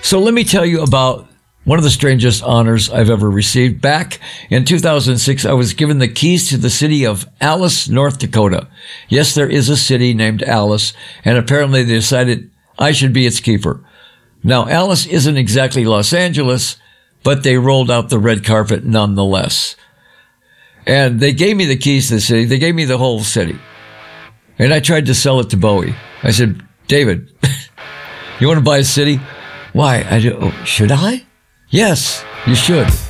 So let me tell you about one of the strangest honors I've ever received. Back in 2006, I was given the keys to the city of Alice, North Dakota. Yes, there is a city named Alice, and apparently they decided I should be its keeper. Now, Alice isn't exactly Los Angeles, but they rolled out the red carpet nonetheless. And they gave me the keys to the city. They gave me the whole city. And I tried to sell it to Bowie. I said, David, you want to buy a city? Why? Should I? Yes, you should.